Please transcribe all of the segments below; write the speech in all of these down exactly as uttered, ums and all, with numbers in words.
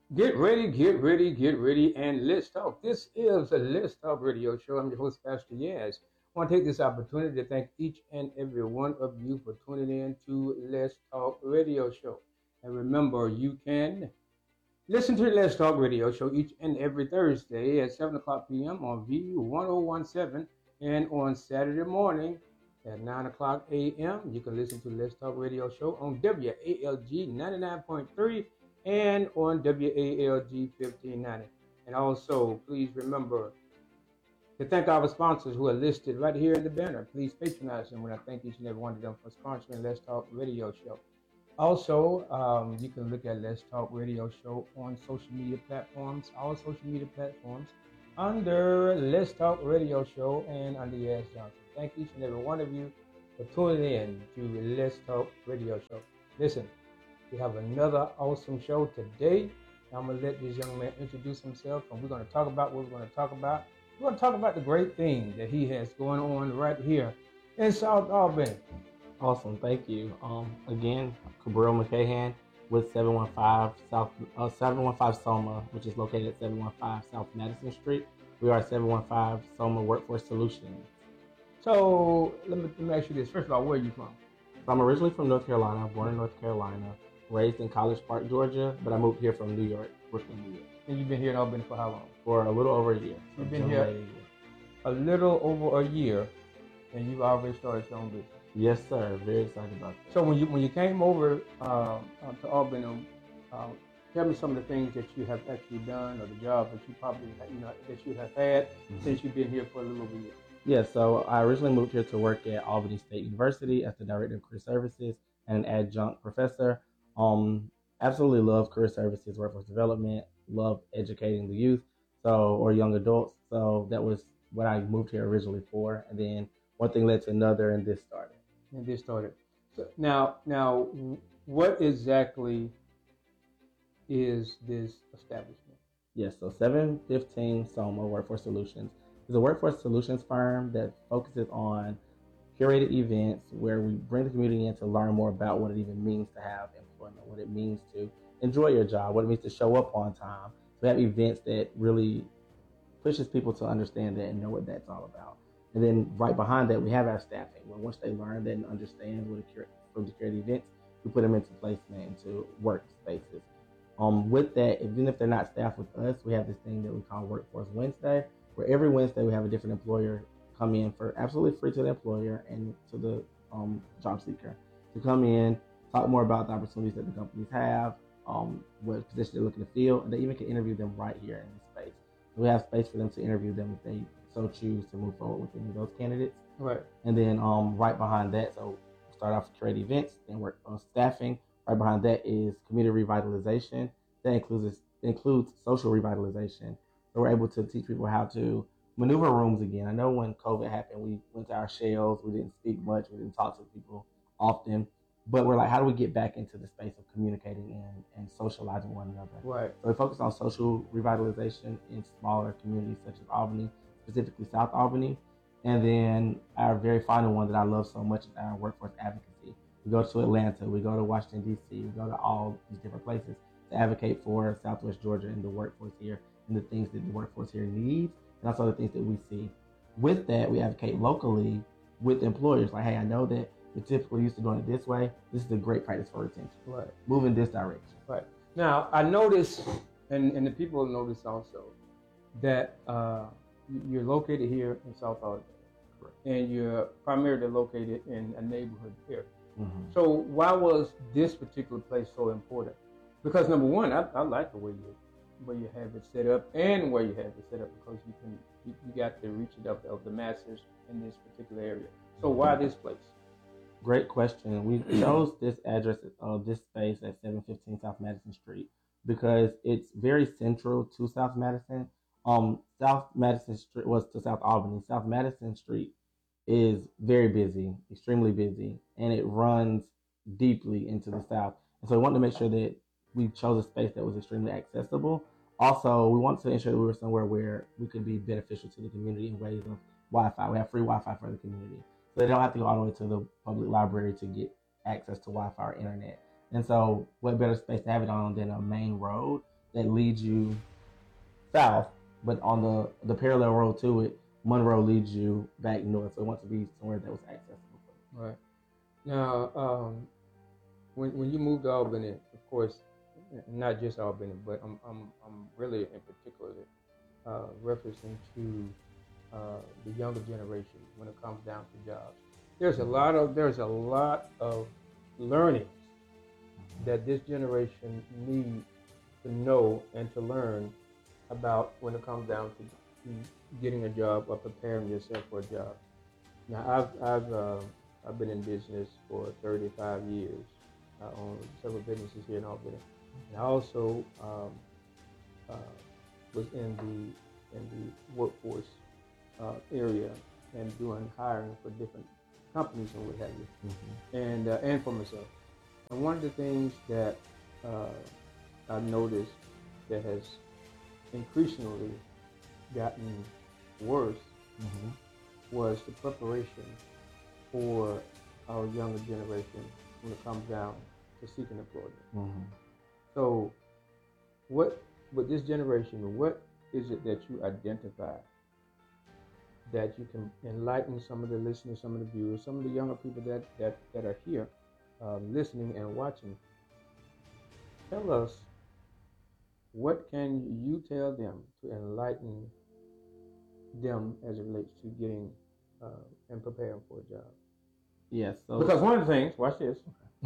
Get ready, get ready, get ready, and let's talk. This is a Let's Talk radio show. I'm your host, Pastor Yaz. I want to take this opportunity to thank each and every one of you for tuning in to Let's Talk radio show. And remember, you can listen to the Let's Talk radio show each and every Thursday at seven o'clock p m on V ten seventeen and on Saturday morning at nine o'clock a m. You can listen to the Let's Talk radio show on W A L G ninety-nine point three and on W A L G fifteen ninety. And also, please remember to thank our sponsors who are listed right here in the banner. Please patronize them when I thank each and every one of them for sponsoring Let's Talk Radio Show. Also, um, you can look at Let's Talk Radio Show on social media platforms, all social media platforms, under Let's Talk Radio Show and under Yaz Johnson. Thank each and every one of you for tuning in to Let's Talk Radio Show. Listen, we have another awesome show today. I'm going to let this young man introduce himself, and we're going to talk about what we're going to talk about. We're going to talk about the great thing that he has going on right here in South Albany. Awesome, thank you. Um, again, Cabrillo McCahan with seven one five South uh, seven one five Soma, which is located at seven one five South Madison Street. We are seven one five Soma Workforce Solutions. So let me, let me ask you this. First of all, where are you from? So I'm originally from North Carolina, born in North Carolina, raised in College Park, Georgia, but I moved here from New York, Brooklyn, New York. And you've been here in Albany for how long? For a little over a year. So you've been here a, a little over a year, and you've already started your own business. Yes, sir. Very excited about that. So when you when you came over uh, uh, to Albany, uh, tell me some of the things that you have actually done, or the jobs that you probably you know that you have had mm-hmm. since you've been here for a little over a year. Yeah, so I originally moved here to work at Albany State University as the Director of Career Services and an adjunct professor. Um, absolutely love career services, workforce development, love educating the youth, so or young adults. So that was what I moved here originally for, and then one thing led to another, and this started. And this started. So now, now, what exactly is this establishment? Yes, so seven fifteen Soma Workforce Solutions is a workforce solutions firm that focuses on curated events where we bring the community in to learn more about what it even means to have employment, what it means to enjoy your job, what it means to show up on time. So we have events that really pushes people to understand that and know what that's all about. And then right behind that, we have our staffing, where once they learn that and understand what a from the curated events, we put them into placement, into workspaces. Um, with that, even if they're not staffed with us, we have this thing that we call Workforce Wednesday, where every Wednesday we have a different employer come in for absolutely free to the employer and to the um, job seeker to come in, talk more about the opportunities that the companies have, um, what position they're looking to fill, and they even can interview them right here in this space. So we have space for them to interview them if they so choose to move forward with any of those candidates. Right. And then um, right behind that, so start off with create events, then work on staffing. Right behind that is community revitalization. That includes includes social revitalization. So we're able to teach people how to maneuver rooms again. I know when COVID happened, we went to our shells. We didn't speak much. We didn't talk to people often. But we're like, how do we get back into the space of communicating and, and socializing one another? Right. So we focus on social revitalization in smaller communities such as Albany, specifically South Albany. And then our very final one that I love so much is our workforce advocacy. We go to Atlanta, we go to Washington, D C, we go to all these different places to advocate for Southwest Georgia and the workforce here and the things that the workforce here needs and also the things that we see. With that, we advocate locally with employers. Like, hey, I know that you're typically used to doing it this way. This is a great practice for retention. Right. Move in this direction. Right. Now, I notice, and, and the people notice also, that uh, you're located here in South Albany. Correct. And you're primarily located in a neighborhood area. Mm-hmm. So why was this particular place so important? Because number one, I, I like the way you where you have it set up and where you have it set up because you can you, you got the reach of, of the masses in this particular area. So why this place? Great question. We chose this address of this space at seven fifteen South Madison Street because it's very central to South Madison. Um, South Madison Street was to South Albany. South Madison Street is very busy, extremely busy, and it runs deeply into the south. And so we wanted to make sure that we chose a space that was extremely accessible. Also, we wanted to ensure that we were somewhere where we could be beneficial to the community in ways of Wi-Fi. We have free Wi-Fi for the community. So they don't have to go all the way to the public library to get access to Wi-Fi or internet. And so what better space to have it on than a main road that leads you south, but on the the parallel road to it, Monroe leads you back north. So it wants to be somewhere that was accessible. Right. Now, um, when when you moved to Albany, of course, not just Albany, but I'm I'm I'm really in particular uh, referencing to uh, the younger generation when it comes down to jobs. There's a lot of there's a lot of learnings that this generation needs to know and to learn about when it comes down to, to getting a job or preparing yourself for a job. Now, I've I've uh, I've been in business for thirty-five years. I own several businesses here in Albany, and I also um, uh, was in the in the workforce uh, area and doing hiring for different companies and what have you, mm-hmm. and uh, and for myself. And one of the things that uh, I've noticed that has increasingly gotten worse mm-hmm. was the preparation for our younger generation when it comes down to seeking employment. Mm-hmm. So, what with this generation, what is it that you identify that you can enlighten some of the listeners, some of the viewers, some of the younger people that that, that are here uh, listening and watching? Tell us, what can you tell them to enlighten them as it relates to getting uh, and preparing for a job? Yes. So because one of the things, watch this.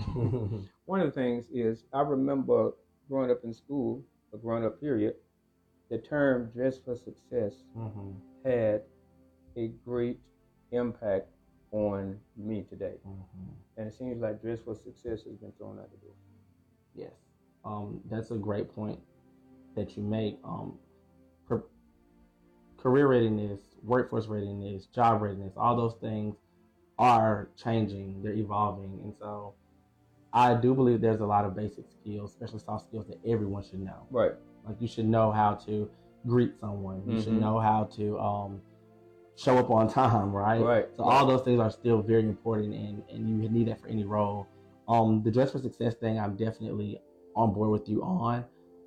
One of the things is I remember growing up in school, or growing up period, the term "dress for success" mm-hmm. had a great impact on me today, mm-hmm. and it seems like "dress for success" has been thrown out the door. Yes, um, that's a great point that you make. Um, per- career readiness, workforce readiness, job readiness, all those things are changing, they're evolving. And so I do believe there's a lot of basic skills, especially soft skills, that everyone should know. Right. Like you should know how to greet someone. You mm-hmm. should know how to um, show up on time, right? Right. So right. all those things are still very important, and, and you need that for any role. Um, the Dress for Success thing, I'm definitely on board with you on.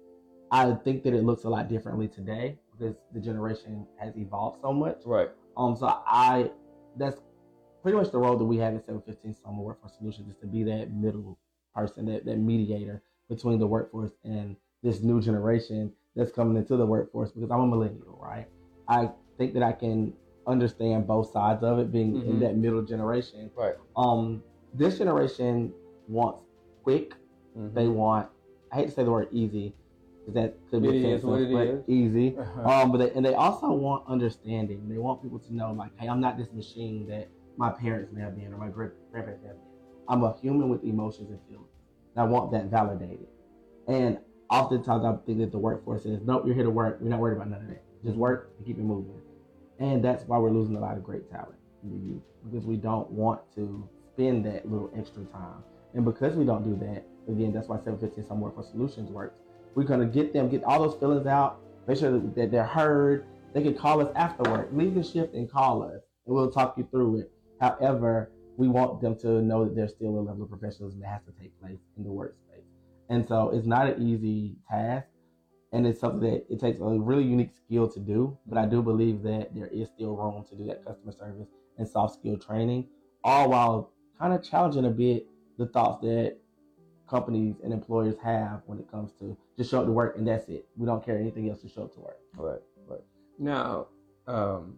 I think that it looks a lot differently today because the generation has evolved so much. Right. Um. So I, that's pretty much the role that we have at seven fifteen Soma Workforce Solutions, is to be that middle person, that, that mediator between the workforce and this new generation that's coming into the workforce, because I'm a millennial, right? I think that I can understand both sides of it, being mm-hmm. in that middle generation. Right. Um, this generation wants quick. Mm-hmm. They want, I hate to say the word easy, because that could be it offensive, is what it but is. easy. Uh-huh. Um, but they, and they also want understanding. They want people to know, like, hey, I'm not this machine that my parents may have been or my grandparents may have been. I'm a human with emotions and feelings. And I want that validated. And oftentimes I think that the workforce says, nope, you're here to work. We're not worried about none of that. Just work and keep it moving. And that's why we're losing a lot of great talent in the youth, because we don't want to spend that little extra time. And because we don't do that, again, that's why seven fifteen Soma Workforce Solutions works. We're going to get them, get all those feelings out, make sure that they're heard. They can call us after work. Leave the shift and call us, and we'll talk you through it. However, we want them to know that there's still a level of professionalism that has to take place in the workspace. And so it's not an easy task, and it's something that it takes a really unique skill to do. But I do believe that there is still room to do that customer service and soft skill training, all while kind of challenging a bit the thoughts that companies and employers have when it comes to just show up to work and that's it. We don't care anything else to show up to work. Right, right. Now, um,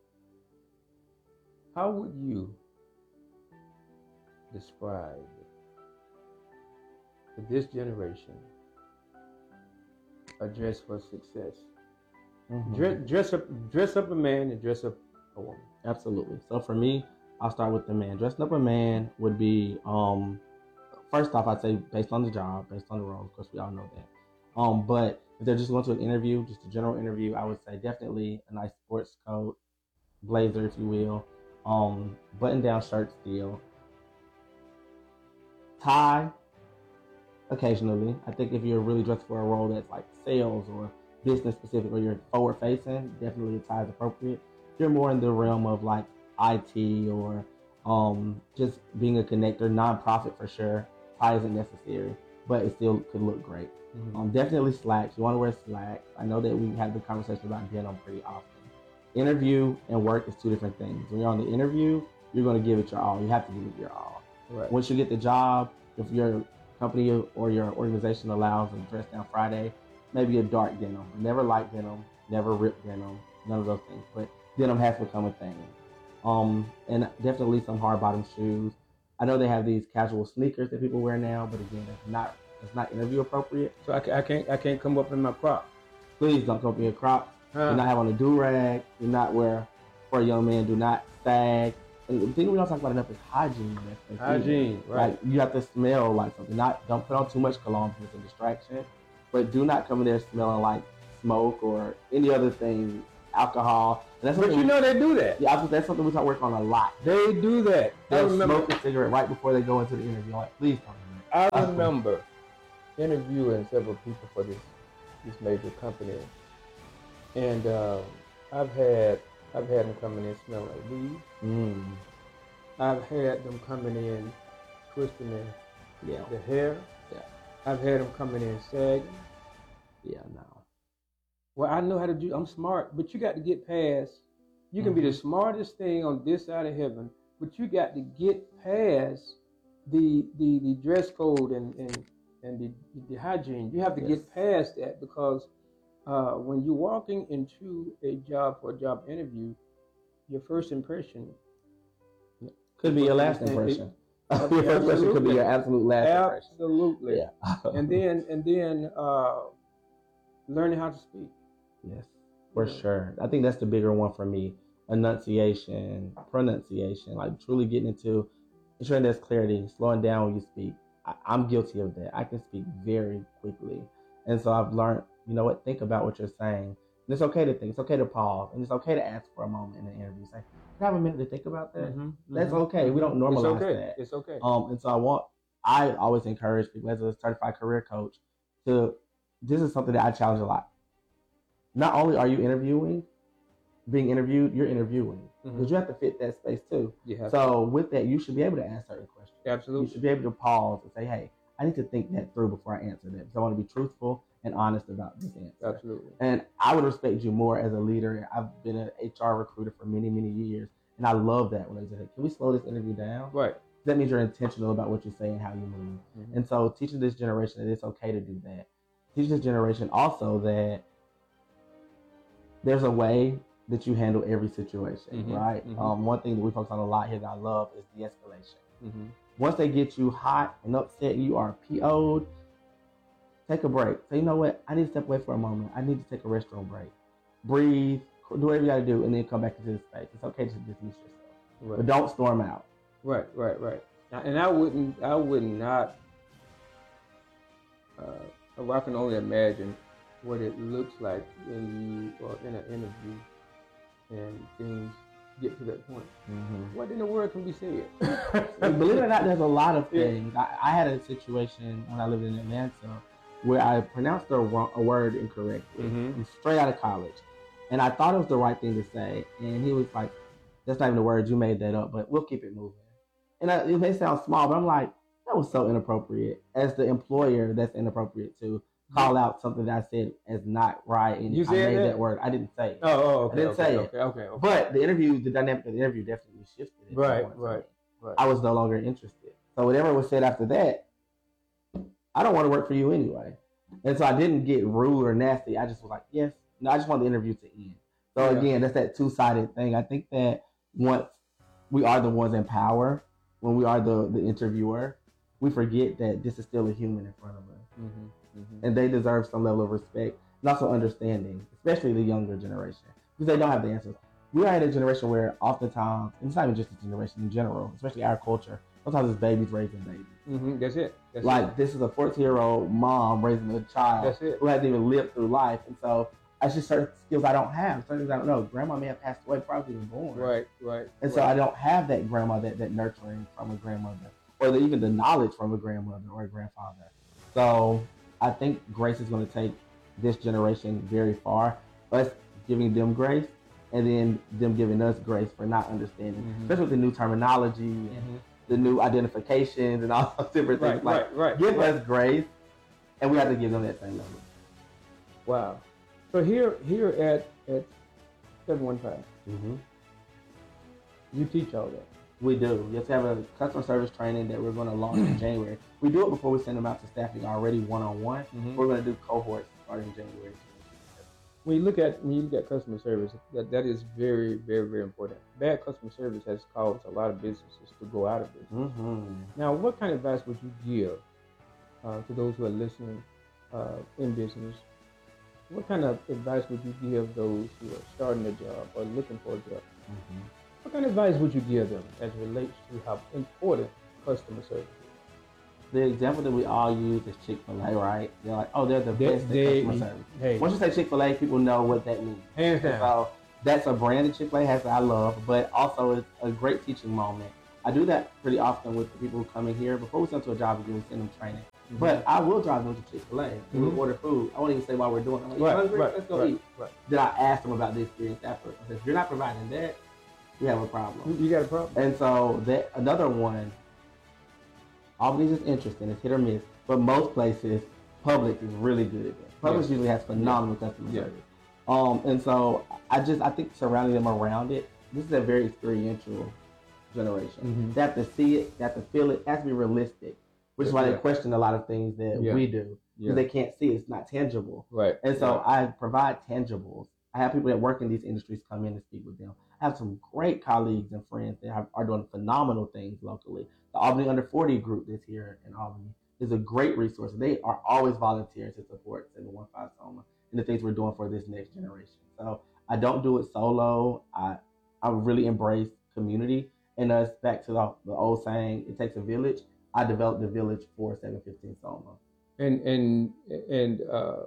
how would you describe to this generation a dress for success? Mm-hmm. Dress, dress up, dress up a man and dress up a woman. Absolutely. So for me, I'll start with the man. Dressing up a man would be, um, first off, I'd say based on the job, based on the role. Of course, we all know that. Um, but if they're just going to an interview, just a general interview, I would say definitely a nice sports coat, blazer, if you will, um, button-down shirt still, tie occasionally. I think if you're really dressed for a role that's like sales or business specific, or you're forward-facing, definitely a tie is appropriate. If you're more in the realm of like I T or um, just being a connector, nonprofit for sure, tie isn't necessary. but it still could look great. Mm-hmm. Um, definitely slacks. You want to wear slacks. I know that we have the conversation about denim pretty often. Interview and work is two different things. When you're on the interview, you're going to give it your all. You have to give it your all. Right. Once you get the job, if your company or your organization allows a dress down Friday, maybe a dark denim. Never light denim, never ripped denim, none of those things. But denim has become a thing. Um, and definitely some hard bottom shoes. I know they have these casual sneakers that people wear now, but again, it's not it's not interview appropriate. So I, I can't I can't come up in my crop. Please don't come up in your Crocs. Huh. Do not have on a do-rag. Do not wear, for a young man, do not sag. And the thing we don't talk about enough is hygiene. Hygiene, right. Like, you have to smell like something. Not Don't put on too much cologne because it's a distraction. But do not come in there smelling like smoke or any other thing, alcohol. And that's But you we, know they do that. Yeah, that's something we start working on a lot. They do that. I They'll remember. smoke a cigarette right before they go into the interview. Like, please don't do that. I remember interviewing several people for this this major company, and uh, I've had I've had them coming in smelling like weed. Mm. I've had them coming in twisting their Yeah. the hair. Yeah. I've had them coming in sagging. Yeah, no. Well, I know how to do. I'm smart, but you got to get past. You can Mm-hmm. be the smartest thing on this side of heaven, but you got to get past the the, the dress code and and and the, the hygiene. You have to Yes. get past that because uh, when you're walking into a job for a job interview, your first impression Could be your last It- impression. it- Your first impression could be your absolute last impression. absolutely. Yeah. and then and then uh, learning how to speak. Yes, for Yeah. sure. I think that's the bigger one for me. Enunciation, pronunciation, like truly getting into ensuring there's clarity, slowing down when you speak. I, I'm guilty of that. I can speak very quickly. And so I've learned, you know what, think about what you're saying. And it's okay to think. It's okay to pause. And it's okay to ask for a moment in an interview. Say, can I have a minute to think about that? Mhm, That's mhm, okay. We don't mhm. normalize it's okay. that. It's okay. Um, and so I want, I always encourage people as a certified career coach to, this is something that I challenge a lot. Not only are you interviewing, being interviewed, you're interviewing. Because Mhm. you have to fit that space too. You have So with that, you should be able to ask certain questions. to. Absolutely. You should be able to pause and say, hey, I need to think that through before I answer that. Because I want to be truthful and honest about this answer. Absolutely. And I would respect you more as a leader. I've been an H R recruiter for many, many years. And I love that when they say, can we slow this interview down? Right. That means you're intentional about what you say and how you move. Mhm. And so teaching this generation that it's okay to do that. Teach this generation also that there's a way that you handle every situation, Mhm, right? mhm. Um, one thing that we focus on a lot here that I love is de-escalation. Mm-hmm. Once they get you hot and upset and you are P O'd, take a break. Say, you know what? I need to step away for a moment. I need to take a restroom break. Breathe, do whatever you got to do, and then come back into the space. It's okay to dismiss yourself. Right. But don't storm out. Right, right, right. Now, and I wouldn't, I would not. Uh, I can only imagine what it looks like when you are in an interview and things get to that point. Mm-hmm. What in the world can be said? Believe it or not, there's a lot of Yeah. things. I, I had a situation when I lived in Atlanta where I pronounced a, wrong, a word incorrectly, Mhm. straight out of college. And I thought it was the right thing to say. And he was like, that's not even the word, you made that up, but we'll keep it moving. And I, it may sound small, but I'm like, that was so inappropriate. As the employer, that's inappropriate to call out something that I said as not right. And You I said made that? that? word. I didn't say it. Oh, oh, okay, I didn't okay, say okay, it. okay, okay. But the interview, the dynamic of the interview definitely shifted. at that Right, point for right, me. right. I was no longer interested. So whatever was said after that, I don't want to work for you anyway. And so I didn't get rude or nasty. I just was like, yes. No, I just want the interview to end. So Yeah. again, that's that two-sided thing. I think that once we are the ones in power, when we are the, the interviewer, we forget that this is still a human in front of us. Mm-hmm, mm-hmm. And they deserve some level of respect and also understanding, especially the younger generation, because they don't have the answers. We are in a generation where oftentimes, and it's not even just a generation in general, especially our culture, sometimes it's babies raising babies. Mm-hmm. That's it. That's like it. this is a fourteen-year-old mom raising a child That's it. who hasn't even lived through life. And so I just certain skills I don't have, certain things I don't know. Grandma may have passed away before I was even born. Right, right. And so right. I don't have that grandma, that, that nurturing from a grandmother, or the, even the knowledge from a grandmother or a grandfather. So I think grace is going to take this generation very far. Us giving them grace, and then them giving us grace for not understanding, Mm-hmm. Mhm. especially with the new terminology and Mhm. the new identifications and all those different things. Right, Like, right, right. give right. us grace and we have to give them that same number. Wow. So here here at at seven one five, Mm-hmm. you teach all that. We do. We have to have a customer service training that we're going to launch in January. We do it before we send them out to staffing already one-on-one. Mm-hmm. We're going to do cohorts starting in January. When you look at when you look at customer service, that, that is very, very, very important. Bad customer service has caused a lot of businesses to go out of business. Mm-hmm. Now, what kind of advice would you give uh, to those who are listening uh, in business? What kind of advice would you give those who are starting a job or looking for a job? Mm-hmm. What kind of advice would you give them as it relates to how important customer service is? The example that we all use is Chick-fil-A, right? They're like, oh, they're the They- best they- at customer service. Hey, Once you say Chick-fil-A, people know what that means. hands down. So that's a brand that Chick-fil-A has that I love, but also it's a great teaching moment. I do that pretty often with the people who come in here. Before we send them to a job again, we send them training. Mm-hmm. But I will drive them to Chick-fil-A. Mhm. We order food. I won't even say why we're doing it. I'm like, you Right, hungry? right, Let's go right, eat. right. Then I ask them about the experience afterwards. I said, if you're not providing that, we have a problem. You got a problem? And so that another one, Albany's is interesting. It's hit or miss. But most places, Publix is really good at that. Publix Yeah. usually has phenomenal customer Yeah. service. Um, and so I just, I think surrounding them around it, this is a very experiential generation. Mhm. They have to see it, they have to feel it, it has to be realistic, which is why Yeah. they question a lot of things that Yeah. we do because Yeah. they can't see it. It's not tangible. Right. And so right. I provide tangibles. I have people that work in these industries come in and speak with them. I have some great colleagues and friends that have, are doing phenomenal things locally. The Albany Under forty group that's here in Albany is a great resource. They are always volunteering to support seven one five Soma and the things we're doing for this next generation. So I don't do it solo. I I really embrace community. And us back to the, the old saying, it takes a village. I developed the village for seven fifteen Soma. And and and uh,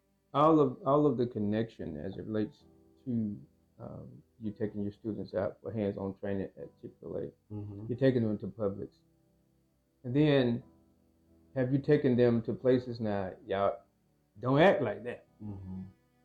all of all of the connection as it relates to um, you taking your students out for hands-on training at Chick-fil-A. Mm-hmm. You're taking them to Publix, and then have you taken them to places now? Y'all don't act like that. Mm-hmm.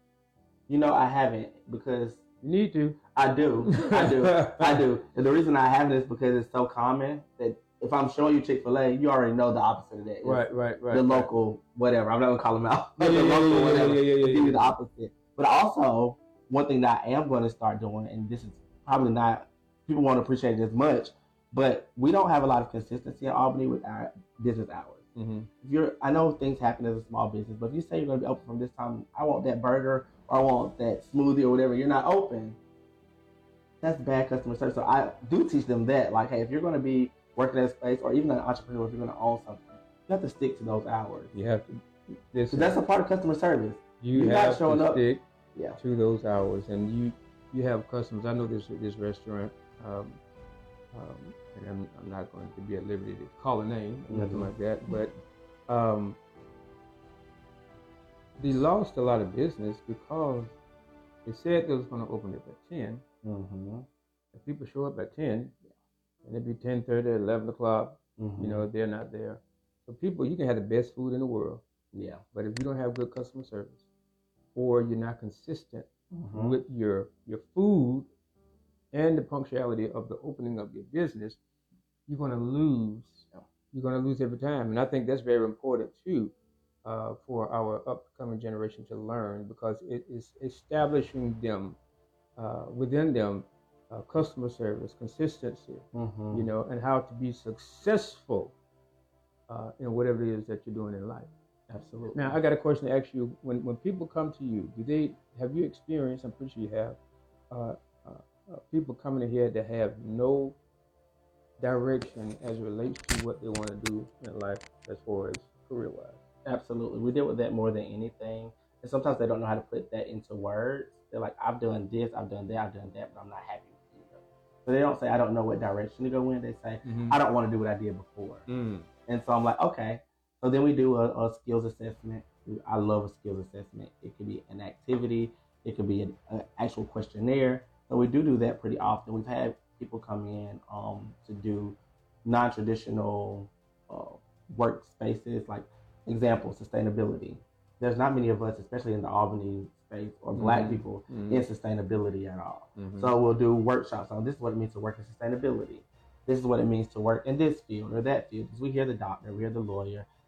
You know, I haven't because You need to. I do. I do. I do. And the reason I haven't is because it's so common that if I'm showing you Chick-fil-A, you already know the opposite of that. It's Right, right, right. the right. local, whatever. I'm not going to call them out. Yeah, the yeah, yeah, local, yeah, yeah, whatever. yeah, yeah, yeah, Give you yeah. the opposite. But also, one thing that I am going to start doing, and this is probably not, people won't appreciate it as much, but we don't have a lot of consistency in Albany with our business hours. Mm-hmm. If you're, I know things happen as a small business, but if you say you're going to be open from this time, I want that burger or I want that smoothie or whatever, you're not open. That's bad customer service. So I do teach them that, like, hey, if you're going to be working at a space, or even an entrepreneur, if you're going to own something, you have to stick to those hours. You have to. This Because that's a part of customer service. you you're not have showing to up. stick Yeah. to those hours, and you you have customers. I know this this restaurant, um, um, and I'm, I'm not going to be at liberty to call a name, or nothing Mhm. like that, but um, they lost a lot of business because they said they was going to open it at ten. Mm-hmm. If people show up at ten, and it'd be ten thirty, eleven o'clock, Mm-hmm. you know, they're not there. So people, you can have the best food in the world, Yeah. but if you don't have good customer service, or you're not consistent Mm-hmm. with your your food and the punctuality of the opening of your business, you're going to lose. You're going to lose every time, and I think that's very important too uh, for our upcoming generation to learn, because it is establishing them uh, within them uh, customer service, consistency, Mm-hmm. you know, and how to be successful uh, in whatever it is that you're doing in life. Absolutely. Now, I got a question to ask you. When when people come to you, do they have you experienced? I'm pretty sure you have. Uh, uh, uh, people coming in here that have no direction as it relates to what they want to do in life, as far as career wise. Absolutely. We deal with that more than anything. And sometimes they don't know how to put that into words. They're like, I've done this, I've done that, I've done that, but I'm not happy with it. But they don't say, I don't know what direction to go in. They say, I don't want to do what I did before. Mm. And so I'm like, okay. So then we do a, a skills assessment. I love a skills assessment. It could be an activity. It could be an, an actual questionnaire. So we do do that pretty often. We've had people come in um, to do non-traditional uh, workspaces, like example, sustainability. There's not many of us, especially in the Albany space, or Black Mhm. people Mhm. in sustainability at all. Mhm. So we'll do workshops on this is what it means to work in sustainability. This is what it means to work in this field or that field. Because we hear the doctor, we hear the lawyer.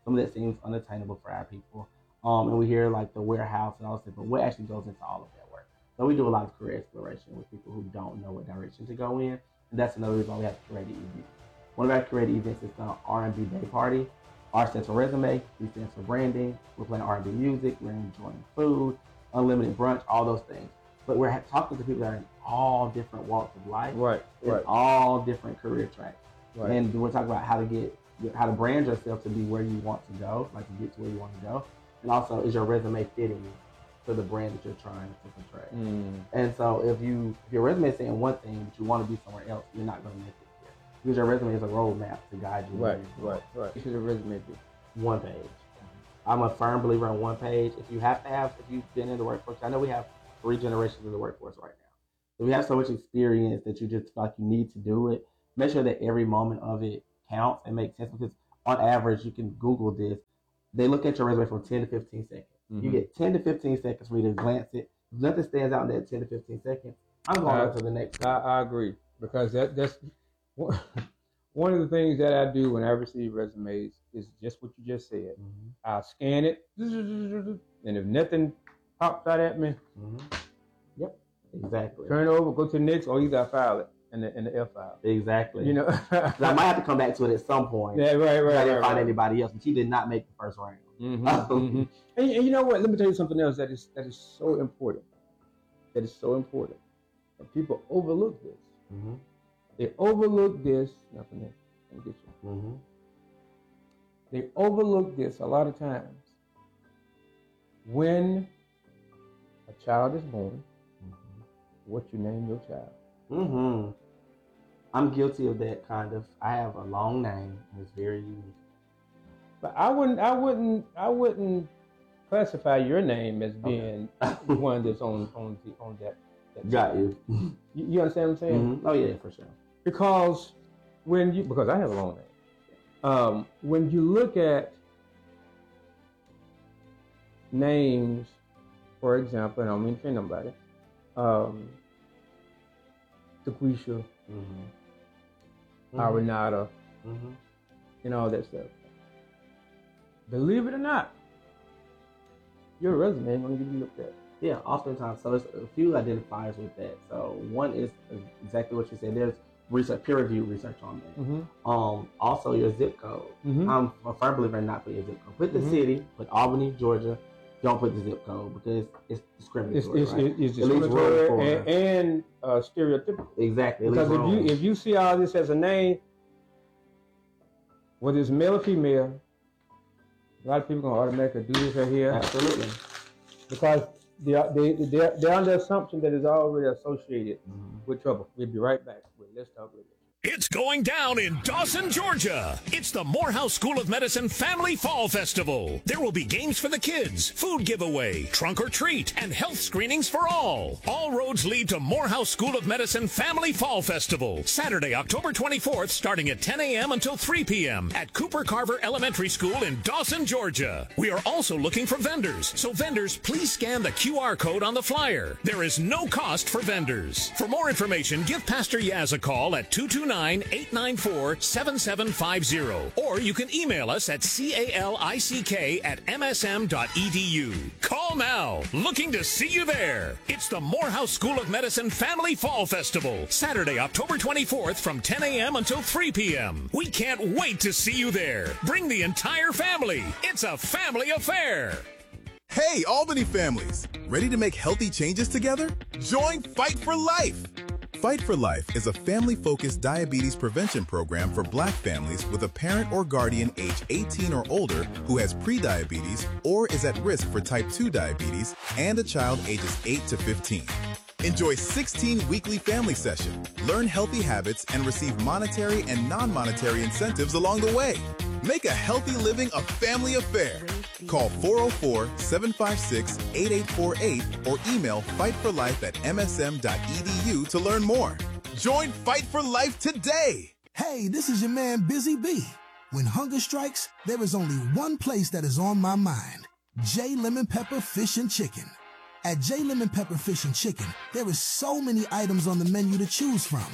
some of that seems unattainable for our people. Um, and we hear like the warehouse and all this stuff, but what actually goes into all of that work? So we do a lot of career exploration with people who don't know what direction to go in, and that's another reason why we have curated events. One of our curated events is the R and B Day Party. R stands for resume, B stands for branding. We're playing R and B music, we're enjoying food, unlimited brunch, all those things. But we're talking to people that are in all different walks of life, Right, in right. all different career tracks. Right. And we're talking about how to get, how to brand yourself to be where you want to go, like to get to where you want to go. And also, is your resume fitting to the brand that you're trying to portray? Mm. And so if you, if your resume is saying one thing, but you want to be somewhere else, you're not going to make it there. Because your resume is a roadmap to guide you. Right, right, right. What should a resume be? One page. I'm a firm believer in one page. If you have to have, if you've been in the workforce, I know we have three generations in the workforce right now. If you have so much experience that you just feel like you need to do it, make sure that every moment of it counts and makes sense, because on average, you can Google this. They look at your resume for ten to fifteen seconds. Mm-hmm. You get ten to fifteen seconds for you to glance it. If nothing stands out in that ten to fifteen seconds, I'm going I, on to the next I, one. I agree, because that that's one of the things that I do when I receive resumes is just what you just said. Mm-hmm. I scan it, and if nothing pops out at me, mm-hmm. Yep, exactly. Turn it over, go to the next, or either I file it in the in the F file. Exactly. You know, I might have to come back to it at some point. Yeah, right, right. I didn't right, find right. anybody else, but she did not make the first round. Mm-hmm, mm-hmm. And, and you know what? Let me tell you something else that is that is so important. That is so important, and people overlook this. Mm-hmm. They overlook this. Nothing else. Let me get you. Mm-hmm. They overlook this a lot of times. When a child is born, mm-hmm. what you name your child. Mm-hmm. I'm guilty of that kind of. I have a long name, and it's very unique. But I wouldn't, I wouldn't, I wouldn't classify your name as being okay. one that's on on the on that. that Got you. you. You understand what I'm saying? Mm-hmm. Oh yeah, for sure. Because when you, because I have a long name. Um, when you look at names, for example, and I don't mean to say nobody, um, Taquisha, mm-hmm. Arenata, mm-hmm. and all that stuff. Believe it or not, your resume ain't gonna get you looked at. Yeah, oftentimes. So there's a few identifiers with that. So one is exactly what you said. There's research, peer-reviewed research on that. Mm-hmm. Um, also your zip code. Mm-hmm. I'm a firm believer in not putting your zip code. Put the mm-hmm. city, put Albany, Georgia. Don't put the zip code because it's discriminatory. It's, it's, right? it's discriminatory and, and uh, stereotypical. Exactly. Because if you if you see all this as a name, whether it's male or female, a lot of people gonna automatically do this right here. Absolutely. Because they they they're, they're under the assumption that it's already associated mm-hmm. with trouble. We'll be right back with Let's Talk Radio. It's going down in Dawson, Georgia. It's the Morehouse School of Medicine Family Fall Festival. There will be games for the kids, food giveaway, trunk or treat, and health screenings for all. All roads lead to Morehouse School of Medicine Family Fall Festival, Saturday, October twenty-fourth, starting at ten a.m. until three p.m. at Cooper Carver Elementary School in Dawson, Georgia. We are also looking for vendors, so vendors, please scan the Q R code on the flyer. There is no cost for vendors. For more information, give Pastor Yaz a call at two two nine, eight nine four, seven seven five zero, or you can email us at calick at m s m dot e d u. Call now. Looking to see you there. It's the Morehouse School of Medicine Family Fall Festival, Saturday, October twenty-fourth from ten a.m. until three p.m. We can't wait to see you there. Bring the entire family. It's a family affair. Hey, Albany families. Ready to make healthy changes together? Join Fight for Life. Fight for Life is a family-focused diabetes prevention program for Black families with a parent or guardian age eighteen or older who has prediabetes or is at risk for type two diabetes and a child ages eight to fifteen. Enjoy sixteen weekly family sessions, learn healthy habits, and receive monetary and non-monetary incentives along the way. Make a healthy living a family affair. Call four oh four, seven five six, eight eight four eight or email fight for life at m s m dot e d u to learn more. Join Fight for Life today. Hey, this is your man Busy Bee. When hunger strikes, there is only one place that is on my mind. J Lemon Pepper Fish and Chicken. At J Lemon Pepper Fish and Chicken, there is so many items on the menu to choose from.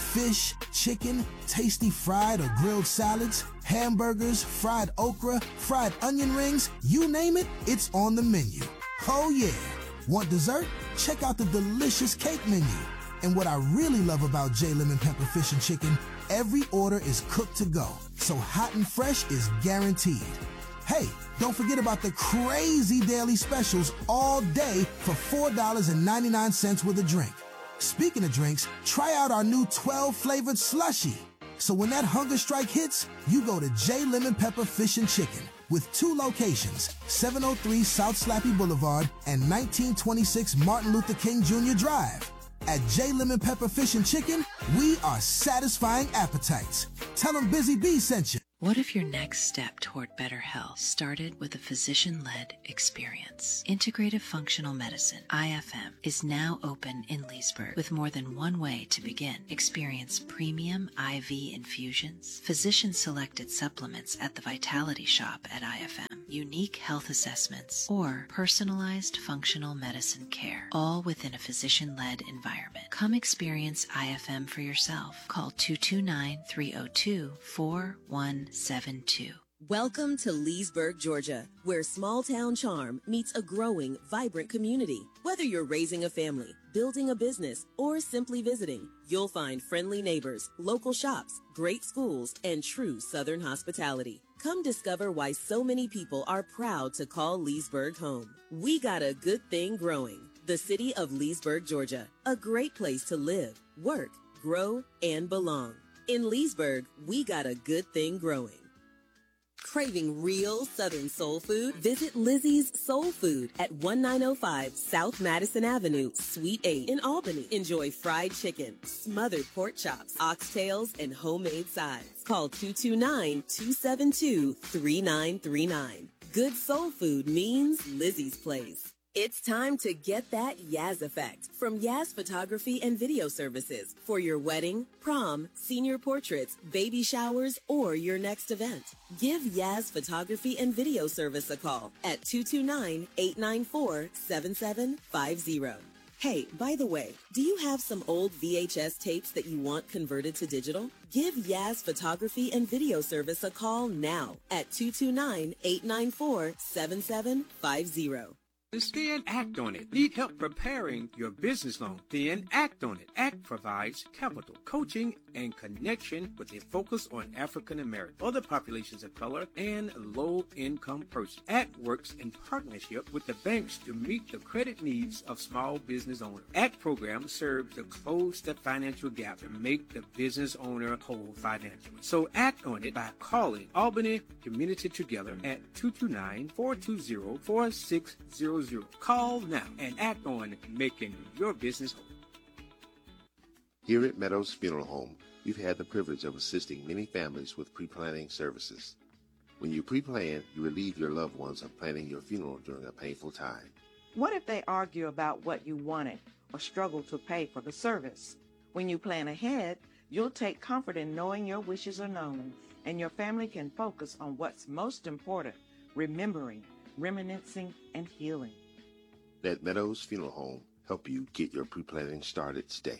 fish, chicken, tasty fried or grilled salads, hamburgers, fried okra, fried onion rings, you name it, it's on the menu. Oh yeah. Want dessert? Check out the delicious cake menu. And what I really love about J Lemon Pepper Fish and Chicken, every order is cooked to go, so hot and fresh is guaranteed. Hey, don't forget about the crazy daily specials all day for four dollars and ninety-nine cents with a drink. Speaking of drinks, try out our new twelve flavored slushie. So when that hunger strike hits, you go to J Lemon Pepper Fish and Chicken with two locations, seven oh three South Slappy Boulevard and nineteen twenty-six Martin Luther King Junior Drive. At J Lemon Pepper Fish and Chicken, we are satisfying appetites. Tell them Busy Bee sent you. What if your next step toward better health started with a physician-led experience? Integrative Functional Medicine, I F M, is now open in Leesburg with more than one way to begin. Experience premium I V infusions, physician-selected supplements at the Vitality Shop at I F M, unique health assessments, or personalized functional medicine care, all within a physician-led environment. Come experience I F M for yourself. Call two two nine, three oh two, four one seven two. Welcome to Leesburg, Georgia, where small town charm meets a growing, vibrant community. Whether you're raising a family, building a business, or simply visiting, you'll find friendly neighbors, local shops, great schools, and true Southern hospitality. Come discover why so many people are proud to call Leesburg home. We got a good thing growing. The city of Leesburg, Georgia, a great place to live, work, grow, and belong. In Leesburg, we got a good thing growing. Craving real Southern soul food? Visit Lizzie's Soul Food at nineteen oh five South Madison Avenue, Suite eight in Albany. Enjoy fried chicken, smothered pork chops, oxtails, and homemade sides. Call two two nine, two seven two, three nine three nine. Good soul food means Lizzie's Place. It's time to get that Yaz effect from Yaz Photography and Video Services for your wedding, prom, senior portraits, baby showers, or your next event. Give Yaz Photography and Video Service a call at two two nine, eight nine four, seven seven five zero. Hey, by the way, do you have some old V H S tapes that you want converted to digital? Give Yaz Photography and Video Service a call now at two two nine, eight nine four, seven seven five zero. Then act on it. Need help preparing your business loan? Then act on it. ACT provides capital, coaching, and connection with a focus on African American, other populations of color, and low-income persons. ACT works in partnership with the banks to meet the credit needs of small business owners. ACT program serves to close the financial gap and make the business owner whole financially. So act on it by calling Albany Community Together at two two nine, four two zero, four six zero zero. Call now and act on making your business whole. Here at Meadows Funeral Home, we've had the privilege of assisting many families with pre-planning services. When you pre-plan, you relieve your loved ones of planning your funeral during a painful time. What if they argue about what you wanted or struggle to pay for the service? When you plan ahead, you'll take comfort in knowing your wishes are known, and your family can focus on what's most important, remembering, reminiscing, and healing. Let Meadows Funeral Home help you get your pre-planning started today.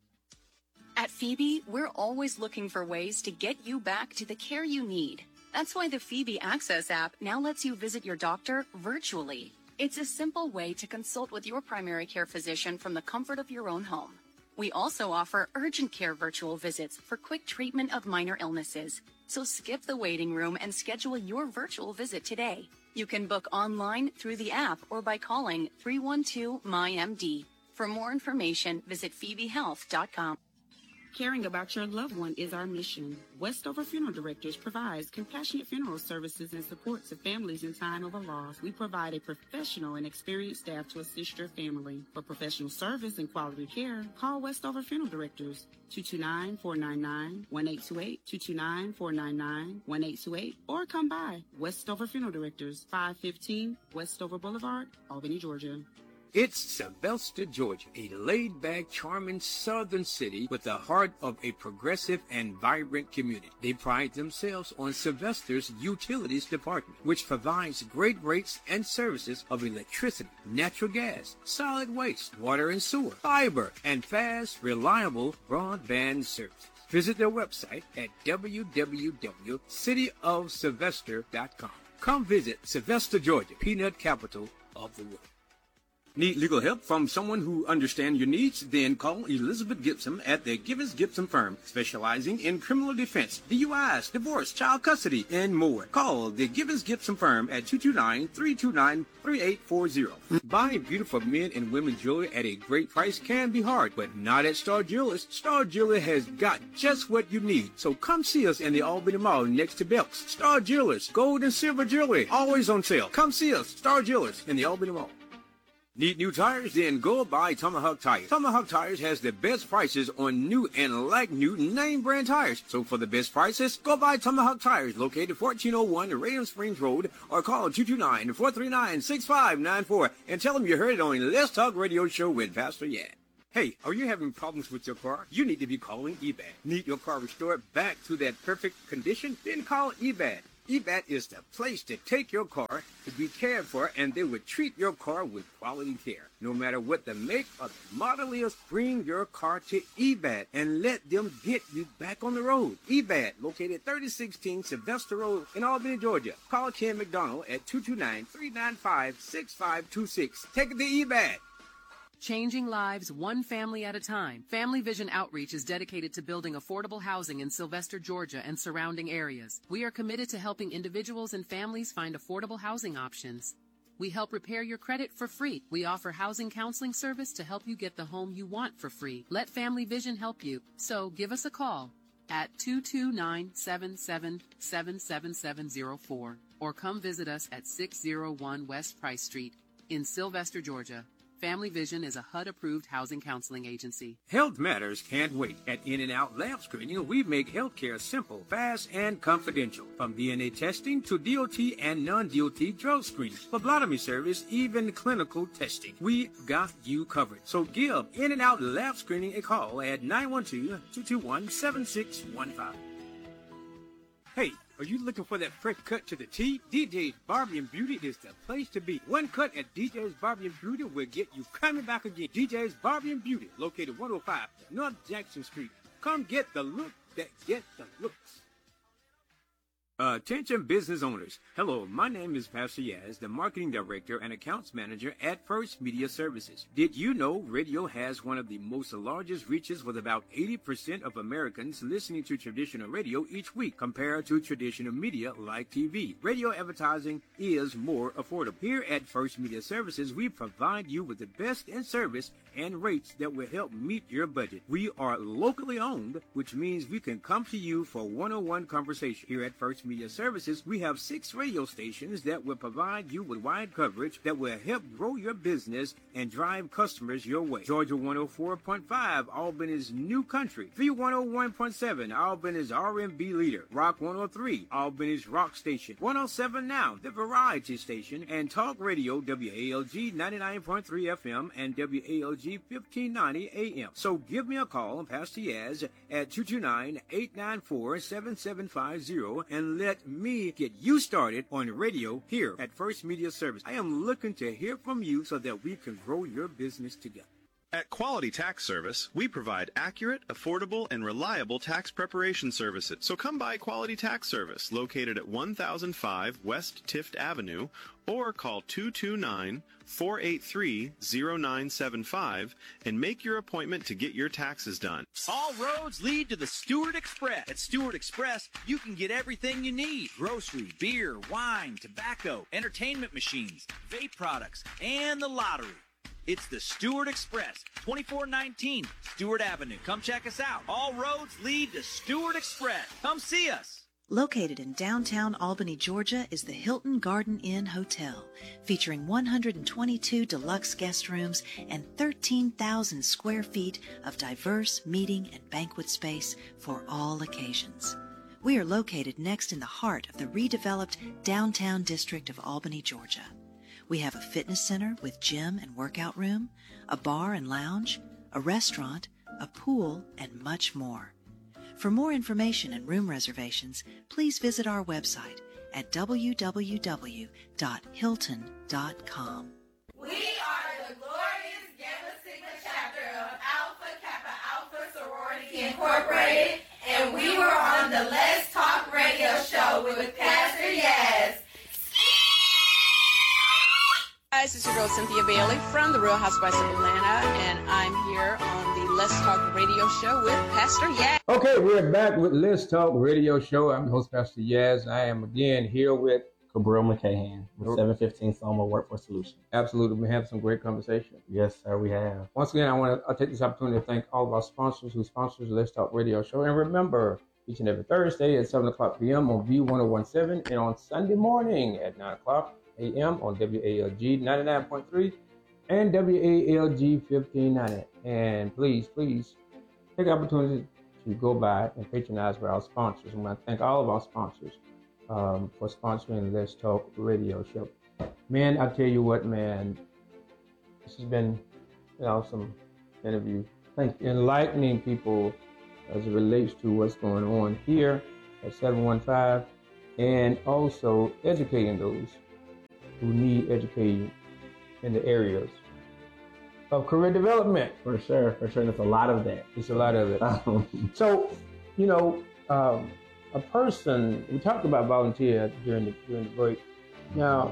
At Phoebe, we're always looking for ways to get you back to the care you need. That's why the Phoebe Access app now lets you visit your doctor virtually. It's a simple way to consult with your primary care physician from the comfort of your own home. We also offer urgent care virtual visits for quick treatment of minor illnesses. So skip the waiting room and schedule your virtual visit today. You can book online through the app or by calling three one two M Y M D. For more information, visit phoebe health dot com. Caring about your loved one is our mission. Westover Funeral Directors provides compassionate funeral services and support to families in time of a loss. We provide a professional and experienced staff to assist your family. For professional service and quality care, call Westover Funeral Directors, two two nine, four nine nine, one eight two eight, two two nine, four nine nine, one eight two eight, or come by Westover Funeral Directors, five fifteen Westover Boulevard, Albany, Georgia. It's Sylvester, Georgia, a laid-back, charming southern city with the heart of a progressive and vibrant community. They pride themselves on Sylvester's utilities department, which provides great rates and services of electricity, natural gas, solid waste, water and sewer, fiber, and fast, reliable broadband services. Visit their website at w w w dot city of sylvester dot com. Come visit Sylvester, Georgia, peanut capital of the world. Need legal help from someone who understands your needs? Then call Elizabeth Gibson at the Givens Gibson firm, specializing in criminal defense, D U Is, divorce, child custody, and more. Call the Givens Gibson firm at two two nine, three two nine, three eight four zero. Buying beautiful men and women jewelry at a great price can be hard, but not at Star Jewelers. Star Jewelers has got just what you need. So come see us in the Albany Mall next to Belk's. Star Jewelers, gold and silver jewelry, always on sale. Come see us, Star Jewelers, in the Albany Mall. Need new tires? Then go buy Tomahawk Tires. Tomahawk Tires has the best prices on new and like new name brand tires. So for the best prices, go buy Tomahawk Tires, located fourteen oh one Raven Springs Road, or call two two nine, four three nine, six five nine four and tell them you heard it on Let's Talk Radio Show with Pastor Yad. Hey, are you having problems with your car? You need to be calling E B A D. Need your car restored back to that perfect condition? Then call E B A D. E B A D is the place to take your car to be cared for, and they will treat your car with quality care. No matter what the make or the model is, bring your car to E B A D and let them get you back on the road. E B A D, located thirty sixteen Sylvester Road in Albany, Georgia. Call Ken McDonald at two two nine, three nine five, six five two six. Take it to E B A D. Changing lives one family at a time. Family Vision Outreach is dedicated to building affordable housing in Sylvester, Georgia and surrounding areas. We are committed to helping individuals and families find affordable housing options. We help repair your credit for free. We offer housing counseling service to help you get the home you want for free. Let Family Vision help you. So give us a call at two two nine, seven seven seven, seven seven zero four or come visit us at six oh one West Price Street in Sylvester, Georgia. Family Vision is a H U D-approved housing counseling agency. Health matters can't wait. At In-N-Out Lab Screening, we make healthcare simple, fast, and confidential. From D N A testing to D O T and non-D O T drug screening, phlebotomy service, even clinical testing. We got you covered. So give In-N-Out Lab Screening a call at nine one two, two two one, seven six one five. Hey, are you looking for that fresh cut to the T? D J's Barbie and Beauty is the place to be. One cut at D J's Barbie and Beauty will get you coming back again. D J's Barbie and Beauty, located one oh five North Jackson Street. Come get the look that gets the looks. Attention business owners. Hello, my name is Pastor Yaz, the Marketing Director and Accounts Manager at First Media Services. Did you know radio has one of the most largest reaches, with about eighty percent of Americans listening to traditional radio each week compared to traditional media like T V? Radio advertising is more affordable. Here at First Media Services, we provide you with the best in service and rates that will help meet your budget. We are locally owned, which means we can come to you for one-on-one conversation. Here at First Media Services, we have six radio stations that will provide you with wide coverage that will help grow your business and drive customers your way. Georgia one oh four point five, Albany's New Country. V one oh one point seven, Albany's R and B leader. Rock one oh three, Albany's rock station. one oh seven Now, the variety station. And Talk Radio, W A L G ninety-nine point three F M and W A L G fifteen ninety A M. So give me a call, Pastor Yaz, at two two nine, eight nine four, seven seven five zero and let me get you started on radio here at First Media Service. I am looking to hear from you so that we can grow your business together. At Quality Tax Service, we provide accurate, affordable, and reliable tax preparation services. So come by Quality Tax Service, located at one thousand five West Tift Avenue, or call two two nine, four eight three, zero nine seven five and make your appointment to get your taxes done. All roads lead to the Stewart Express. At Stewart Express, you can get everything you need. Grocery, beer, wine, tobacco, entertainment machines, vape products, and the lottery. It's the Stewart Express, twenty-four nineteen Stewart Avenue. Come check us out. All roads lead to Stewart Express. Come see us. Located in downtown Albany, Georgia, is the Hilton Garden Inn Hotel, featuring one hundred twenty-two deluxe guest rooms and thirteen thousand square feet of diverse meeting and banquet space for all occasions. We are located next in the heart of the redeveloped downtown district of Albany, Georgia. We have a fitness center with gym and workout room, a bar and lounge, a restaurant, a pool, and much more. For more information and room reservations, please visit our website at w w w dot hilton dot com. We are the glorious Gamma Sigma chapter of Alpha Kappa Alpha Sorority Incorporated, and we were on the Let's Talk Radio Show with Pastor Yaz. Guys, it's your girl Cynthia Bailey from the Real Housewives of Atlanta, and I'm here on the Let's Talk Radio Show with Pastor Yaz. Okay, we're back with Let's Talk Radio Show. I'm the host, Pastor Yaz, and I am again here with Cabral McCahan with seven fifteen Soma Workforce Solutions. Absolutely, we have some great conversation. Yes, sir, we have. Once again, I want to I'll take this opportunity to thank all of our sponsors who sponsors the Let's Talk Radio Show. And remember, each and every Thursday at seven o'clock p.m. on V ten seventeen, and on Sunday morning at nine o'clock a.m. on W A L G ninety-nine point three and W A L G fifteen ninety. And please, please take the opportunity to go by and patronize with our sponsors. I want to thank all of our sponsors um, for sponsoring the Let's Talk Radio Show. Man, I tell you what, man, this has been an awesome interview. Thank you. Enlightening people as it relates to what's going on here at seven one five, and also educating those who need educating in the areas of career development. For sure, for sure. There's a lot of that. There's a lot of it. So, you know, um, a person, we talked about volunteer during the, during the break. Now,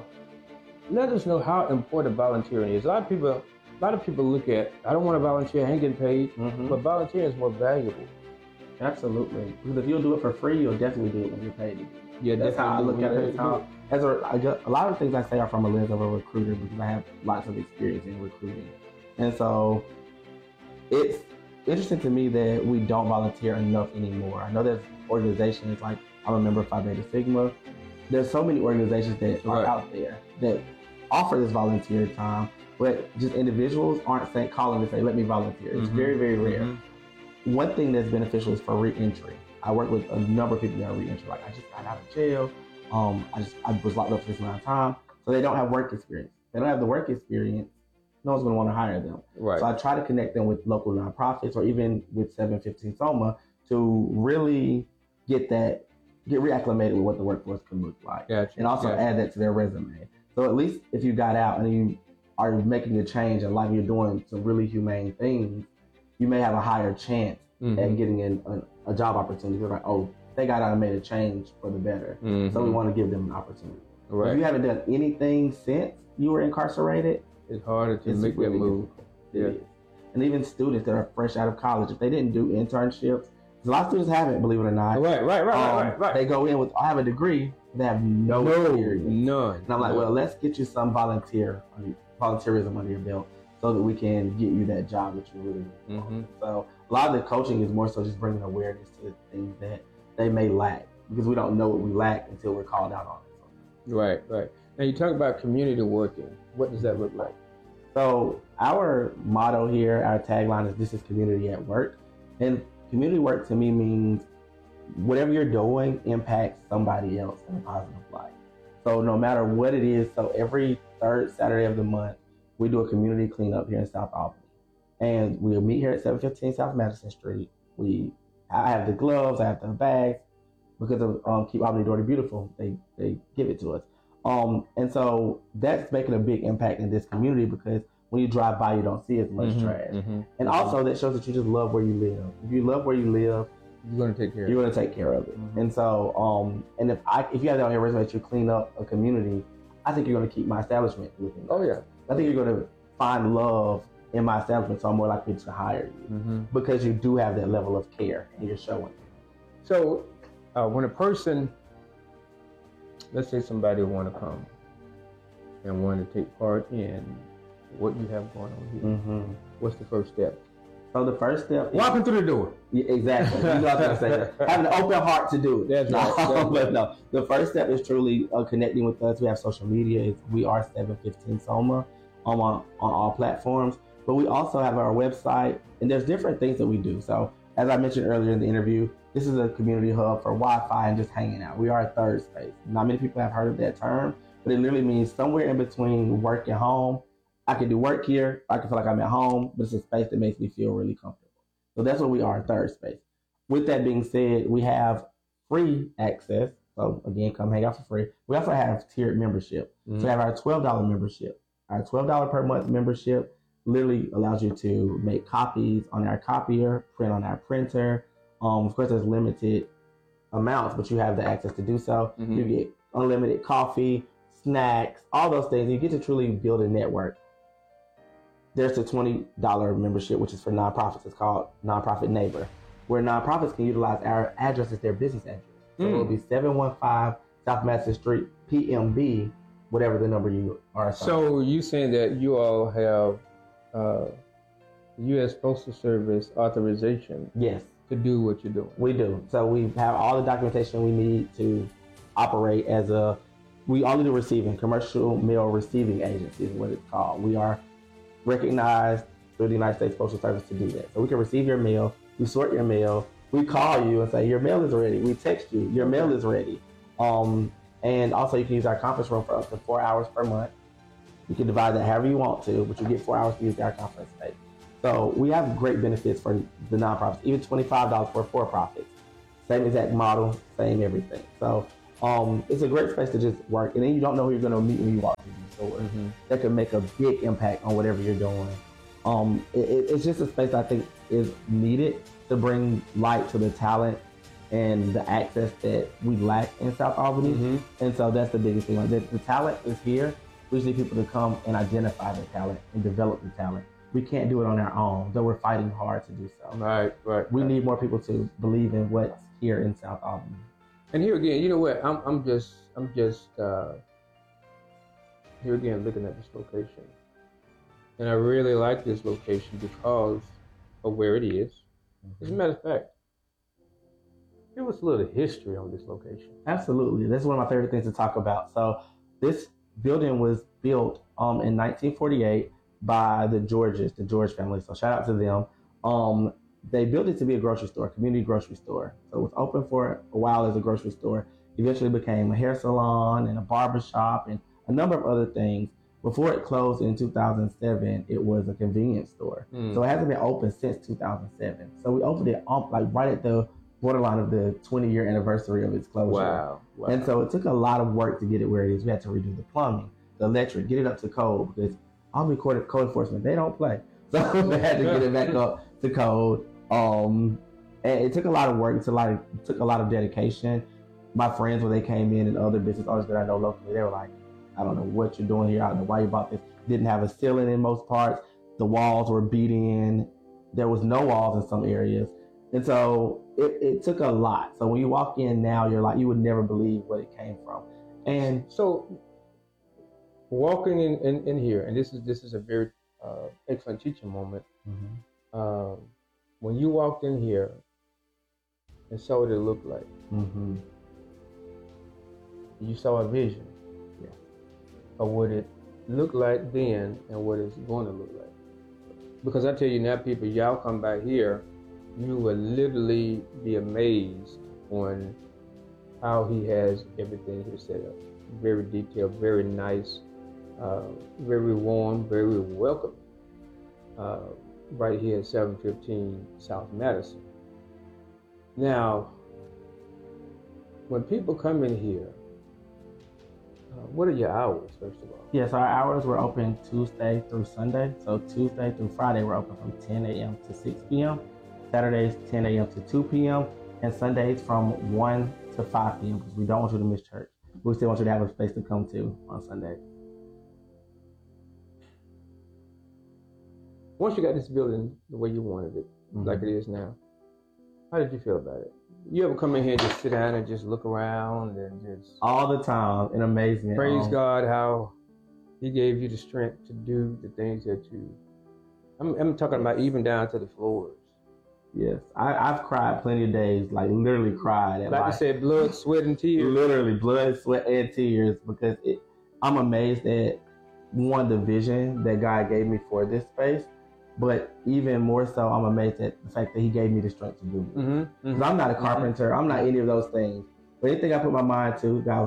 let us know how important volunteering is. A lot of people, a lot of people look at, I don't want to volunteer, I ain't getting paid, mm-hmm. but volunteering is more valuable. Absolutely. Because if you'll do it for free, you'll definitely do it when you're paid to do it. Yeah, that's how I look at it. How, as a, I just, a lot of things I say are from a lens of a recruiter because I have lots of experience in recruiting. And so it's interesting to me that we don't volunteer enough anymore. I know there's organizations like, I'm a member of Phi Beta Sigma. There's so many organizations that are right. out there that offer this volunteer time, but just individuals aren't saying, calling to say, let me volunteer. It's mm-hmm. very, very rare. Mm-hmm. One thing that's beneficial is for re-entry. I work with a number of people that are re-entry. Like, I just got out of jail. Um, I just I was locked up for this amount of time. So they don't have work experience. They don't have the work experience. No one's going to want to hire them. Right. So I try to connect them with local nonprofits or even with seven fifteen Soma to really get that, get reacclimated with what the workforce can look like. Gotcha. And also gotcha. add that to their resume. So at least if you got out and you are making a change in life, you're doing some really humane things, you may have a higher chance mm-hmm. at getting in a, a job opportunity. You're like, oh, they got out and made a change for the better. Mm-hmm. So we want to give them an opportunity. Right. If you haven't done anything since you were incarcerated, it's harder to make really that move. Yeah. And even students that are fresh out of college, if they didn't do internships, a lot of students haven't, believe it or not. Right, right, right, um, right, right. They go in with, I have a degree, they have no, no experience. None. And I'm like, well, let's get you some volunteer, volunteerism under your belt so that we can get you that job that you really want. Mm-hmm. So a lot of the coaching is more so just bringing awareness to things that they may lack because we don't know what we lack until we're called out on it. Right, right. Now you talk about community working. What does that look like? So our motto here, our tagline is, this is community at work. And community work to me means whatever you're doing impacts somebody else in a positive light. So no matter what it is, so every third Saturday of the month, we do a community cleanup here in South Albany. And we'll meet here at seven fifteen South Madison Street. We, I have the gloves, I have the bags, because of um, Keep Albany Dirty Beautiful, they, they give it to us. Um, and so that's making a big impact in this community because when you drive by, you don't see as much mm-hmm, trash. Mm-hmm, and mm-hmm. also that shows that you just love where you live. If you love where you live, you're going to take care. You're going to take care of it. Mm-hmm. And so, um, and if I, if you have that on your resume that you clean up a community, I think you're going to keep my establishment looking nice. Oh yeah. I think you're going to find love in my establishment, so I'm more likely to hire you mm-hmm. because you do have that level of care and you're showing it. So, uh, when a person, let's say somebody want to come and want to take part in what you have going on here, mm-hmm. what's the first step? So the first step is walking through the door. Yeah, exactly. You know what I was going to say. Having an open heart to do it. That's right. That's but right. no, the first step is truly uh, connecting with us. We have social media. It's, we are seven fifteen Soma on, on all platforms. But we also have our website, and there's different things that we do. So as I mentioned earlier in the interview, this is a community hub for Wi-Fi and just hanging out. We are a third space. Not many people have heard of that term, but it literally means somewhere in between work and home. I can do work here. I can feel like I'm at home, but it's a space that makes me feel really comfortable. So that's what we are, third space. With that being said, we have free access. So again, come hang out for free. We also have tiered membership. Mm-hmm. So we have our twelve dollars membership. Our twelve dollars per month membership literally allows you to make copies on our copier, print on our printer. Um, of course, there's limited amounts, but you have the access to do so. Mm-hmm. You get unlimited coffee, snacks, all those things. You get to truly build a network. There's the twenty dollars membership, which is for nonprofits. It's called Nonprofit Neighbor, where nonprofits can utilize our address as their business address. So mm. it'll be seven one five South Madison Street, P M B, whatever the number you are. So you saying that you all have uh, U S Postal Service authorization? Yes. To do what you're doing? We do. So we have all the documentation we need to operate as a, we only do receiving, commercial mail receiving agency is what it's called. We are recognized through the United States Postal Service to do that. So we can receive your mail, we sort your mail, we call you and say, your mail is ready. We text you, your mail is ready. Um, and also you can use our conference room for up to four hours per month. You can divide that however you want to, but you get four hours to use our conference space. So we have great benefits for the nonprofits, even twenty-five dollars for for-profits. Same exact model, same everything. So um, it's a great space to just work. And then you don't know who you're going to meet when you walk through the store. Mm-hmm. That can make a big impact on whatever you're doing. Um, it, it's just a space I think is needed to bring light to the talent and the access that we lack in South Albany. Mm-hmm. And so that's the biggest thing. Like the, the talent is here. We just need people to come and identify the talent and develop the talent. We can't do it on our own, though we're fighting hard to do so. Right, right. We right. need more people to believe in what's here in South Albany. And here again, you know what? I'm, I'm just, I'm just uh, here again looking at this location, and I really like this location because of where it is. Mm-hmm. As a matter of fact, give us a little history on this location. Absolutely, that's one of my favorite things to talk about. So, this building was built um, in nineteen forty-eight. By the Georges, the George family. So shout out to them. Um, they built it to be a grocery store, community grocery store. So it was open for a while as a grocery store. Eventually became a hair salon and a barber shop and a number of other things. Before it closed in two thousand seven, it was a convenience store. Mm. So it hasn't been open since two thousand seven. So we opened it up, like right at the borderline of the twenty year anniversary of its closure. Wow. wow. And so it took a lot of work to get it where it is. We had to redo the plumbing, the electric, get it up to code because Albany code, code enforcement, they don't play. So they had to get it back up to code. Um, and it took a lot of work. It took a lot of, it took a lot of dedication. My friends, when they came in and other business owners that I know locally, they were like, I don't know what you're doing here. I don't know why you bought this. Didn't have a ceiling in most parts. The walls were beat in. There was no walls in some areas. And so it, it took a lot. So when you walk in now, you're like, you would never believe where it came from. And so walking in, in, in here, and this is this is a very uh, excellent teaching moment. Mm-hmm. Um, when you walked in here and saw what it looked like, mm-hmm. you saw a vision yeah. of what it looked like then and what it's going to look like. Because I tell you now, people, y'all come back here, you will literally be amazed on how he has everything here set up. Very detailed, very nice. Uh, very warm, very welcome, uh, right here at seven fifteen South Madison. Now, when people come in here, uh, what are your hours, first of all? Yes, our hours were open Tuesday through Sunday. So Tuesday through Friday, we're open from ten a.m. to six p.m. Saturdays, ten a.m. to two p.m. And Sundays from one to five p.m. because we don't want you to miss church. We still want you to have a space to come to on Sunday. Once you got this building the way you wanted it, mm-hmm. like it is now, how did you feel about it? You ever come in here and just sit down and just look around and just... All the time, in amazement. Praise um, God how he gave you the strength to do the things that you... I'm, I'm talking about even down to the floors. Yes, I, I've cried plenty of days, like literally cried. At like my, I said, blood, sweat, and tears. Literally, blood, sweat, and tears, because it, I'm amazed at, one, the vision that God gave me for this space. But even more so, I'm amazed at the fact that he gave me the strength to do it. Because mm-hmm. mm-hmm. I'm not a carpenter. I'm not any of those things. But anything I put my mind to, God was like,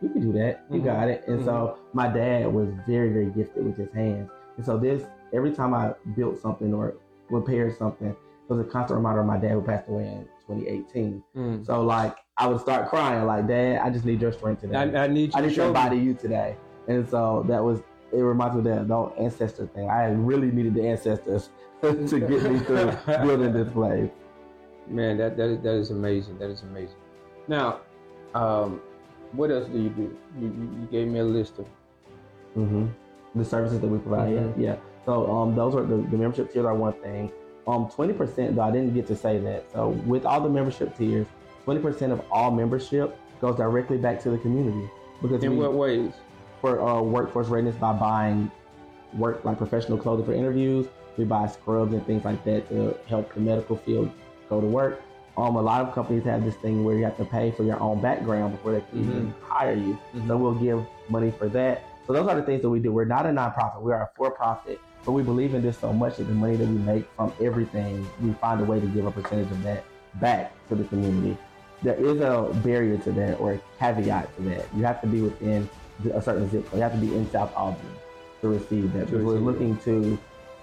you can do that. You Mm-hmm. got it. And Mm-hmm. so my dad was very, very gifted with his hands. And so this, every time I built something or repaired something, it was a constant reminder of my dad who passed away in twenty eighteen. Mm. So like, I would start crying like, Dad, I just need your strength today. I, I need you I to need show to me. embody you today. And so that was, it reminds me of that, the whole ancestor thing. I really needed the ancestors to get me through building this place. Man, that, that, is, that is amazing. That is amazing. Now, um, what else do you do? You, you, you gave me a list of. Mm-hmm. The services that we provide, Mhm. yeah. yeah. So um, those are the, the membership tiers are one thing. Um, twenty percent though, I didn't get to say that. So with all the membership tiers, twenty percent of all membership goes directly back to the community. Because In we, what ways? For uh, workforce readiness, by buying work like professional clothing for interviews, we buy scrubs and things like that to help the medical field go to work. Um, a lot of companies have this thing where you have to pay for your own background before they can even hire you. Mm-hmm. So we'll give money for that. So those are the things that we do. We're not a nonprofit. We are a for-profit, but we believe in this so much that the money that we make from everything, we find a way to give a percentage of that back to the community. There is a barrier to that, or a caveat to that. You have to be within a certain zip code. You have to be in South Albany to receive that. Because we're looking to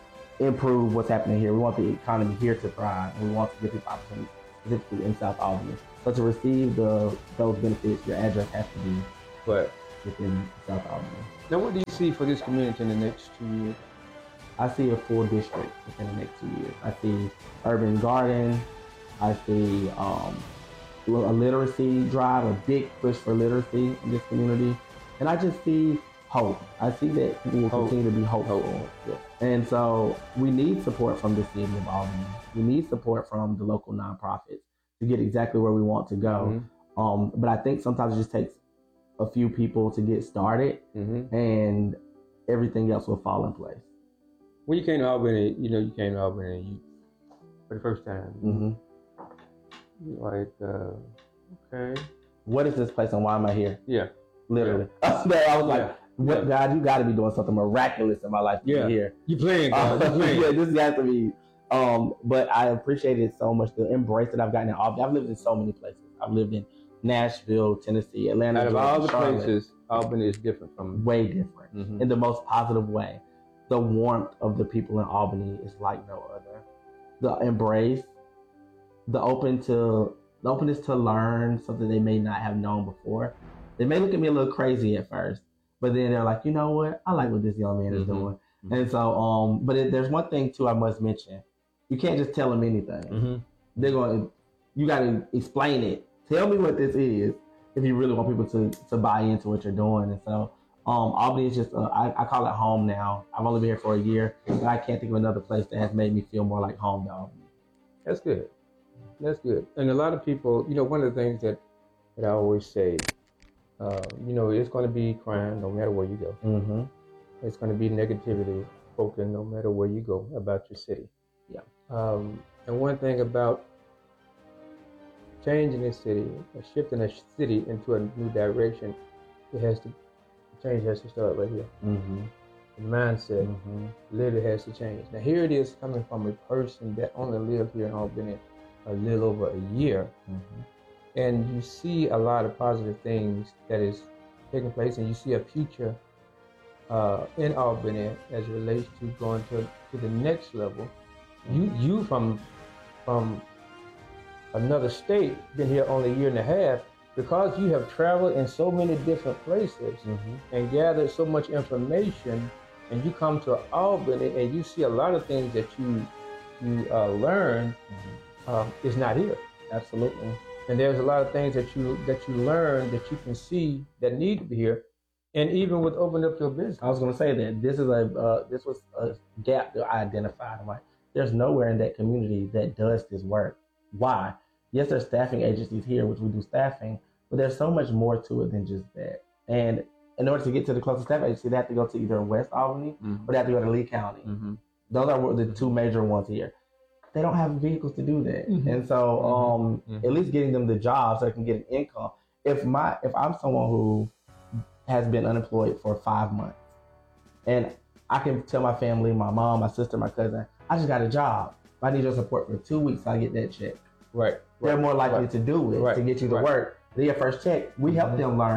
improve what's happening here. We want the economy here to thrive, and we want to give people opportunities specifically in South Albany. So to receive the those benefits, your address has to be but within South Albany. Now, what do you see for this community in the next two years? I see a full district within the next two years. I see urban garden. I see um, a literacy drive, a big push for literacy in this community. And I just see hope. I see that people will Hope. continue to be hopeful. Hope. Yeah. And so we need support from the city of Albany. We need support from the local nonprofits to get exactly where we want to go. Mm-hmm. Um, but I think sometimes it just takes a few people to get started, Mm-hmm. and everything else will fall in place. When you came to Albany, you know, you came to Albany and you, for the first time. Mm-hmm. You're like, uh, okay. What is this place and why am I here? Yeah. Literally. I was like, Yeah. what, God, you got to be doing something miraculous in my life to Yeah. be here. You playing, God. Uh, You playing. yeah, this has to be. Um, but I appreciate it so much, the embrace that I've gotten in Albany. I've lived in so many places. I've lived in Nashville, Tennessee, Atlanta. Out of Georgia, all the Charlotte. places, Albany is different from. Way different Mhm. in the most positive way. The warmth of the people in Albany is like no other. The embrace, the open to the openness to learn something they may not have known before. They may look at me a little crazy at first, but then they're like, you know what? I like what this young man is Mhm. doing. And so, um, but it, there's one thing too I must mention. You can't just tell them anything. Mm-hmm. They're going to, you got to explain it. Tell me what this is if you really want people to, to buy into what you're doing. And so um, Albany is just, uh, I, I call it home now. I've only been here for a year, but I can't think of another place that has made me feel more like home than Albany. That's good. That's good. And a lot of people, you know, one of the things that, that I always say, uh, you know, it's going to be crime no matter where you go. Mm-hmm. It's going to be negativity spoken no matter where you go about your city. Yeah. Um, and one thing about changing this city, or shifting a city into a new direction, it has to, change has to start right here. Mm-hmm. The mindset Mm-hmm. literally has to change. Now here it is coming from a person that only lived here in Albany a little over a year. Mm-hmm. And you see a lot of positive things that is taking place, and you see a future uh, in Albany as it relates to going to, to the next level. You you from from another state, been here only a year and a half, because you have traveled in so many different places Mm-hmm. and gathered so much information, and you come to Albany and you see a lot of things that you you uh, learn uh, is not here. Absolutely. And there's a lot of things that you that you learn that you can see that need to be here, and even with opening up your business. I was going to say that this is a uh, this was a gap that I identified. I'm like, there's nowhere in that community that does this work. Why? Yes, there's staffing agencies here, which we do staffing, but there's so much more to it than just that. And in order to get to the closest staff agency, they have to go to either West Albany Mm-hmm. or they have to go to Lee County. Mm-hmm. Those are the two major ones here. They don't have vehicles to do that. Mhm. And so um, Mhm. at least getting them the job so they can get an income. If my if I'm someone who has been unemployed for five months and I can tell my family, my mom, my sister, my cousin, I just got a job. I need your support for two weeks so I get that check. Right. They're right, more likely right. to do it, Right, to get you to right. work. Their first check, we help Mhm. them learn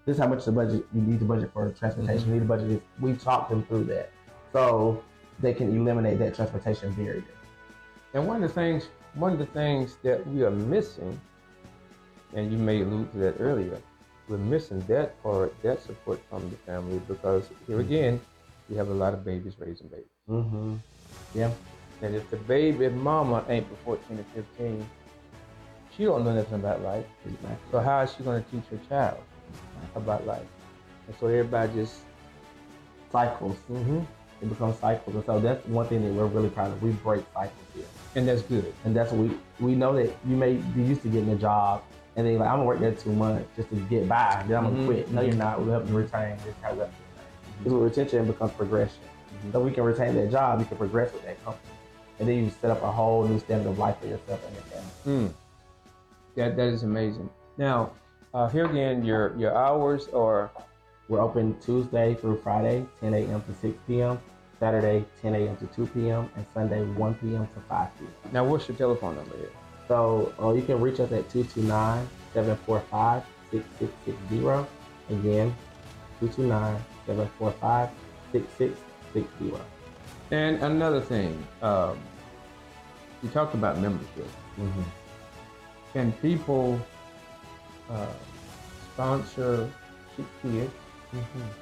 this is how much the budget you need to budget for transportation. Mm-hmm. You need to budget this. We talked them through that, so they can eliminate that transportation barrier. And one of the things, one of the things that we are missing, and you may allude to that earlier, we're missing that part, that support from the family, because here again, we have a lot of babies raising babies. Mm-hmm. Yeah. And if the baby mama ain't but fourteen or fifteen, she don't know nothing about life. Exactly. So how is she going to teach her child about life? And so everybody just cycles. Mm-hmm. It becomes cycles. And so that's one thing that we're really proud of. We break cycles here. And that's good. And that's what we, we know that you may be used to getting a job and then you're like, I'm gonna work there two months just to get by, then I'm gonna Mm-hmm. quit. No, you're not. We're helping retain. This is how we have to retain. Because with retention, it becomes progression. Mm-hmm. So we can retain that job, you can progress with that company. And then you set up a whole new standard of life for yourself and your family. Mm. That, that is amazing. Now, uh, here again, your, your hours are? We're open Tuesday through Friday, ten a.m. to six p.m., Saturday, ten a.m. to two p.m., and Sunday, one p.m. to five p.m. Now, what's your telephone number here? So uh, you can reach us at two two nine, seven four five, six six six zero. Again, two two nine, seven four five, six six six zero. And another thing, um, you talked about membership. Mm-hmm. Can people uh, sponsor kids? Mm-hmm.